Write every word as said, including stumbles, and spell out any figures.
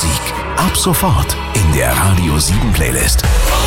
Musik ab sofort in der Radio sieben Playlist.